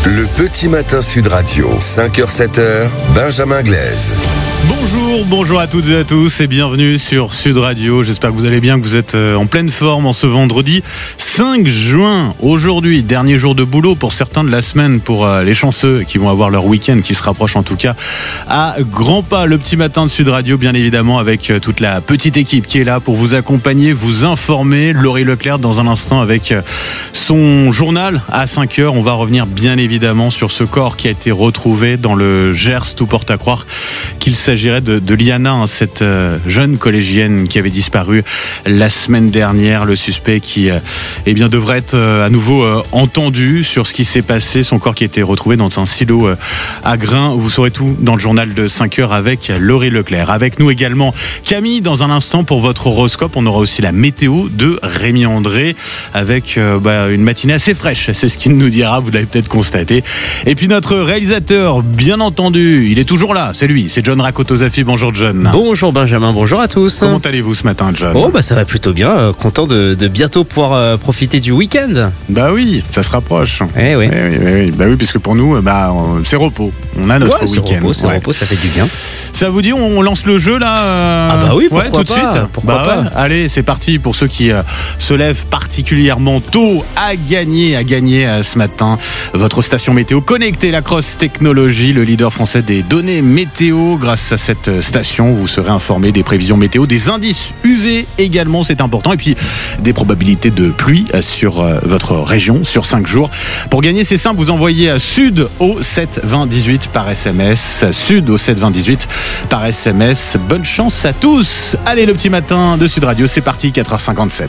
Le petit matin Sud Radio, 5h-7h, Benjamin Glaise. Bonjour à toutes et à tous et bienvenue sur Sud Radio. J'espère que vous allez bien, que vous êtes en pleine forme en ce vendredi 5 juin. Aujourd'hui, dernier jour de boulot pour certains de la semaine, pour les chanceux qui vont avoir leur week-end qui se rapproche en tout cas à grands pas. Le petit matin de Sud Radio, bien évidemment, avec toute la petite équipe qui est là pour vous accompagner, vous informer. Laurie Leclerc dans un instant avec son journal à 5h. On va revenir bien évidemment sur ce corps qui a été retrouvé dans le Gers. Tout porte à croire qu'il s'agirait de Liana, cette jeune collégienne qui avait disparu la semaine dernière. Le suspect qui devrait être à nouveau entendu sur ce qui s'est passé. Son corps qui a été retrouvé dans un silo à grains. Vous saurez tout dans le journal de 5h avec Laurie Leclerc. Avec nous également Camille dans un instant pour votre horoscope. On aura aussi la météo de Rémi André avec une matinée assez fraîche. C'est ce qu'il nous dira, vous l'avez peut-être constaté. Et puis notre réalisateur, bien entendu, il est toujours là. C'est lui, c'est John Rakotozafi. Bonjour John. Bonjour Benjamin, bonjour à tous. Comment allez-vous ce matin John ? Ça va plutôt bien, content de bientôt pouvoir profiter du week-end. Bah oui, ça se rapproche. Eh oui. Bah oui, puisque pour nous, c'est repos. On a notre week-end. C'est repos, ça fait du bien. Ça vous dit, on lance le jeu là Ah bah oui, pourquoi tout de suite. Pourquoi pas. Allez, c'est parti pour ceux qui se lèvent particulièrement tôt à gagner ce matin. Votre station météo connectée, la Cross Technologie, le leader français des données météo. Grâce à cette station, vous serez informé des prévisions météo, des indices UV également, c'est important, et puis des probabilités de pluie sur votre région sur 5 jours. Pour gagner, c'est simple, vous envoyez Sud au 7 20 18 par SMS. Sud au 7 20 18 par SMS. Bonne chance à tous. Allez, le petit matin de Sud Radio, c'est parti, 4h57.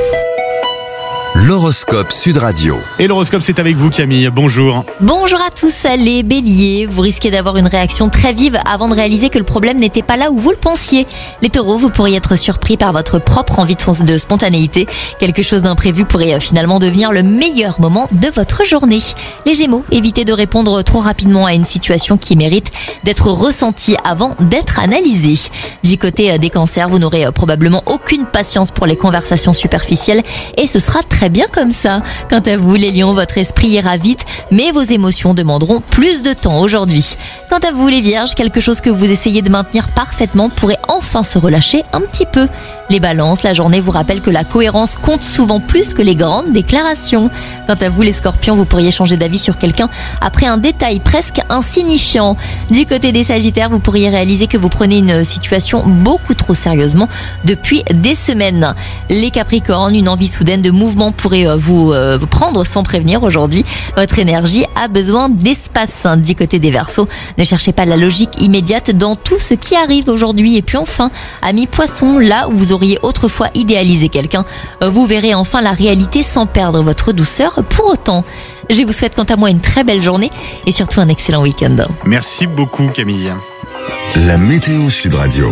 L'horoscope Sud Radio. Et l'horoscope, c'est avec vous Camille, bonjour. Bonjour à tous, les béliers. Vous risquez d'avoir une réaction très vive avant de réaliser que le problème n'était pas là où vous le pensiez. Les taureaux, vous pourriez être surpris par votre propre envie de spontanéité. Quelque chose d'imprévu pourrait finalement devenir le meilleur moment de votre journée. Les gémeaux, évitez de répondre trop rapidement à une situation qui mérite d'être ressentie avant d'être analysée. Du côté des cancers, vous n'aurez probablement aucune patience pour les conversations superficielles et ce sera très bien comme ça. Quant à vous, les lions, votre esprit ira vite, mais vos émotions demanderont plus de temps aujourd'hui. Quant à vous, les vierges, quelque chose que vous essayez de maintenir parfaitement pourrait enfin se relâcher un petit peu. Les balances, la journée vous rappelle que la cohérence compte souvent plus que les grandes déclarations. Quant à vous, les scorpions, vous pourriez changer d'avis sur quelqu'un après un détail presque insignifiant. Du côté des sagittaires, vous pourriez réaliser que vous prenez une situation beaucoup trop sérieusement depuis des semaines. Les capricornes, une envie soudaine de mouvement pourrait vous prendre sans prévenir aujourd'hui. Votre énergie a besoin d'espace. Du côté des verseaux, ne cherchez pas la logique immédiate dans tout ce qui arrive aujourd'hui. Et puis enfin, amis poissons, là où vous auriez autrefois idéalisé quelqu'un, vous verrez enfin la réalité sans perdre votre douceur pour autant. Je vous souhaite quant à moi une très belle journée et surtout un excellent week-end. Merci beaucoup Camille. La météo Sud Radio.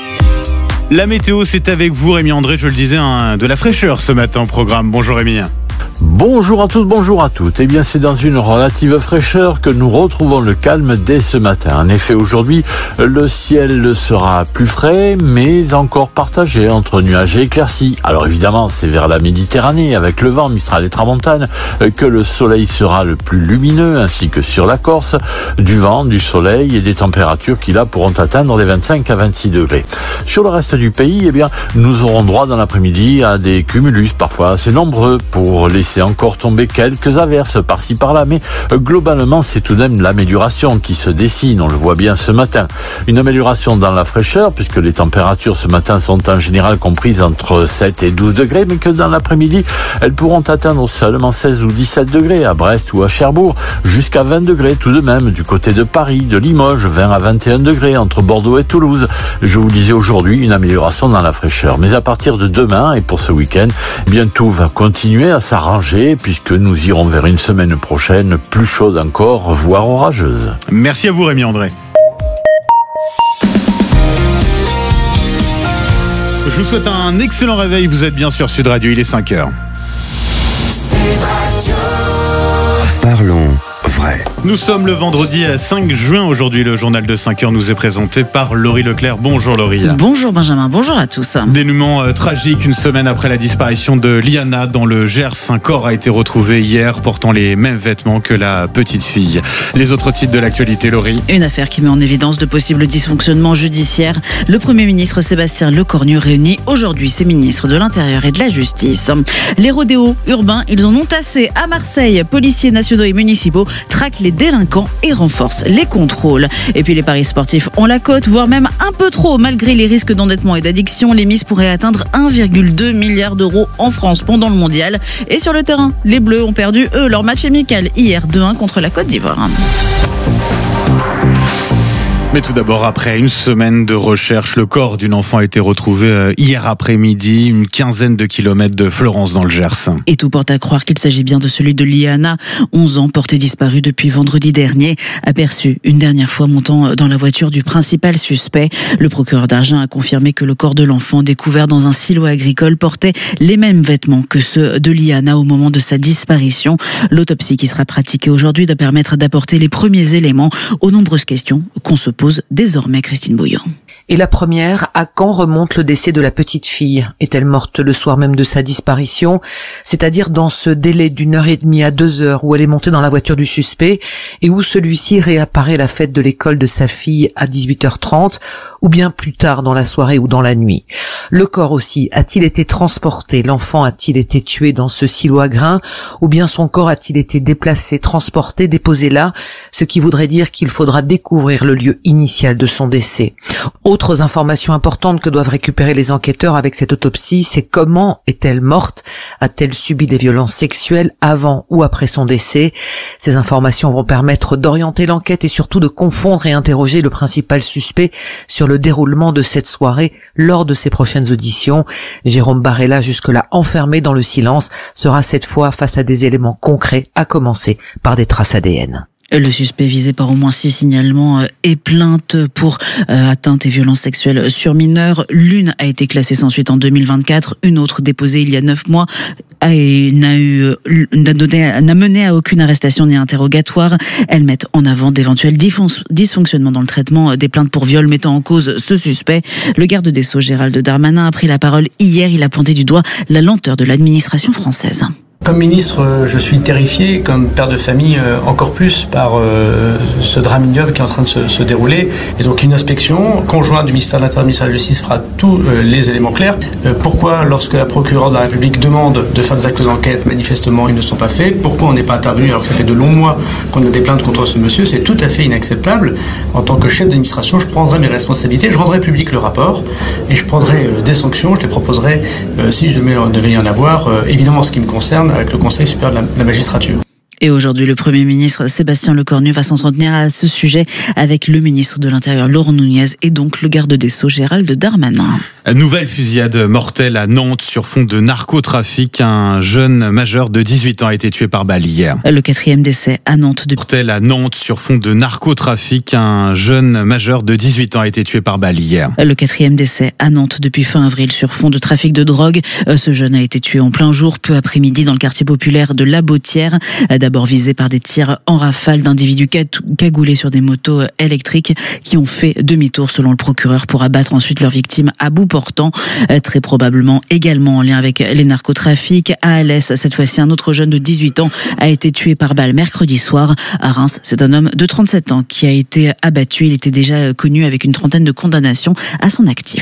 La météo, c'est avec vous Rémi André, je le disais, de la fraîcheur ce matin au programme. Bonjour Rémi. Bonjour à tous, bonjour à toutes. Eh bien, c'est dans une relative fraîcheur que nous retrouvons le calme dès ce matin. En effet, aujourd'hui, le ciel sera plus frais, mais encore partagé entre nuages et éclaircies. Alors évidemment, c'est vers la Méditerranée, avec le vent Mistral et Tramontane, que le soleil sera le plus lumineux, ainsi que sur la Corse. Du vent, du soleil et des températures qui là pourront atteindre les 25 à 26 degrés. Sur le reste du pays, eh bien, nous aurons droit dans l'après-midi à des cumulus parfois assez nombreux pour laisser encore tomber quelques averses par-ci par-là, mais globalement c'est tout de même l'amélioration qui se dessine, on le voit bien ce matin. Une amélioration dans la fraîcheur puisque les températures ce matin sont en général comprises entre 7 et 12 degrés, mais que dans l'après-midi elles pourront atteindre seulement 16 ou 17 degrés à Brest ou à Cherbourg, jusqu'à 20 degrés tout de même du côté de Paris, de Limoges, 20 à 21 degrés entre Bordeaux et Toulouse. Je vous disais aujourd'hui une amélioration dans la fraîcheur, mais à partir de demain et pour ce week-end, eh bien tout va continuer à s'arranger puisque nous irons vers une semaine prochaine plus chaude encore, voire orageuse. Merci à vous Rémi André. Je vous souhaite un excellent réveil, vous êtes bien sur Sud Radio, il est 5h. Parlons vrai. Nous sommes le vendredi 5 juin. Aujourd'hui, le journal de 5 heures nous est présenté par Laurie Leclerc. Bonjour Laurie. Bonjour Benjamin, bonjour à tous. Dénouement tragique une semaine après la disparition de Liana dans le Gers. Un corps a été retrouvé hier portant les mêmes vêtements que la petite fille. Les autres titres de l'actualité, Laurie. Une affaire qui met en évidence de possibles dysfonctionnements judiciaires. Le Premier ministre Sébastien Lecornu réunit aujourd'hui ses ministres de l'Intérieur et de la Justice. Les rodéos urbains, ils en ont assez. À Marseille, policiers nationaux et municipaux traquent les délinquants et renforcent les contrôles. Et puis les paris sportifs ont la cote, voire même un peu trop. Malgré les risques d'endettement et d'addiction, les mises pourraient atteindre 1,2 milliard d'euros en France pendant le mondial. Et sur le terrain, les Bleus ont perdu, leur match amical hier 2-1 contre la Côte d'Ivoire. Mais tout d'abord, après une semaine de recherche, le corps d'une enfant a été retrouvé hier après-midi, une quinzaine de kilomètres de Florence dans le Gers. Et tout porte à croire qu'il s'agit bien de celui de Liana, 11 ans, portée disparue depuis vendredi dernier, aperçue une dernière fois montant dans la voiture du principal suspect. Le procureur d'Agen a confirmé que le corps de l'enfant découvert dans un silo agricole portait les mêmes vêtements que ceux de Liana au moment de sa disparition. L'autopsie qui sera pratiquée aujourd'hui doit permettre d'apporter les premiers éléments aux nombreuses questions qu'on se pose désormais. Christine Bouillon. Et la première, à quand remonte le décès de la petite fille? Est-elle morte le soir même de sa disparition? C'est-à-dire dans ce délai d'1h30 à 2h où elle est montée dans la voiture du suspect et où celui-ci réapparaît à la fête de l'école de sa fille à 18h30 ou bien plus tard dans la soirée ou dans la nuit. Le corps aussi, a-t-il été transporté? L'enfant a-t-il été tué dans ce silo à grains ou bien son corps a-t-il été déplacé, transporté, déposé là? Ce qui voudrait dire qu'il faudra découvrir le lieu initial de son décès. Autres informations importantes que doivent récupérer les enquêteurs avec cette autopsie, c'est comment est-elle morte? A-t-elle subi des violences sexuelles avant ou après son décès? Ces informations vont permettre d'orienter l'enquête et surtout de confondre et interroger le principal suspect sur le déroulement de cette soirée lors de ses prochaines auditions. Jérôme Barella, jusque-là enfermé dans le silence, sera cette fois face à des éléments concrets, à commencer par des traces ADN. Le suspect visé par au moins 6 signalements et plaintes pour atteinte et violences sexuelles sur mineurs. L'une a été classée sans suite en 2024, une autre déposée il y a 9 mois et n'a mené à aucune arrestation ni interrogatoire. Elles mettent en avant d'éventuels dysfonctionnements dans le traitement des plaintes pour viol mettant en cause ce suspect. Le garde des Sceaux, Gérald Darmanin, a pris la parole hier. Il a pointé du doigt la lenteur de l'administration française. Comme ministre, je suis terrifié, comme père de famille encore plus par ce drame ignoble qui est en train de se dérouler. Et donc une inspection conjointe du ministère de l'Intérieur et du ministère de la Justice fera tous les éléments clairs. Pourquoi, lorsque la procureure de la République demande de faire des actes d'enquête, manifestement ils ne sont pas faits? Pourquoi on n'est pas intervenu alors que ça fait de longs mois qu'on a des plaintes contre ce monsieur? C'est tout à fait inacceptable. En tant que chef d'administration, je prendrai mes responsabilités, je rendrai public le rapport et je prendrai des sanctions, je les proposerai si je devais y en avoir, évidemment en ce qui me concerne, avec le Conseil supérieur de la magistrature. Et aujourd'hui, le Premier ministre Sébastien Lecornu va s'entretenir à ce sujet avec le ministre de l'Intérieur Laurent Nunez et donc le garde des Sceaux Gérald Darmanin. Nouvelle fusillade mortelle à Nantes sur fond de narcotrafic. Un jeune majeur de 18 ans a été tué par balle hier. Le 4e décès à Nantes. Mortelle à Nantes sur fond de narcotrafic. Un jeune majeur de 18 ans a été tué par balle hier. Le 4e décès à Nantes depuis fin avril sur fond de trafic de drogue. Ce jeune a été tué en plein jour, peu après-midi, dans le quartier populaire de La Bautière. D'abord visé par des tirs en rafale d'individus cagoulés sur des motos électriques qui ont fait demi-tour selon le procureur pour abattre ensuite leurs victimes à bout portant, très probablement également en lien avec les narcotrafics. À Alès, cette fois-ci, un autre jeune de 18 ans a été tué par balle mercredi soir. À Reims, c'est un homme de 37 ans qui a été abattu. Il était déjà connu avec une trentaine de condamnations à son actif.